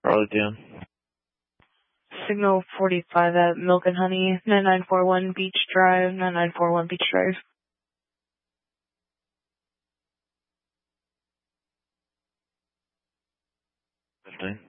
Charlie Dan. Signal 45 at Milk and Honey, 9941 Beach Drive, 9941 Beach Drive. 15.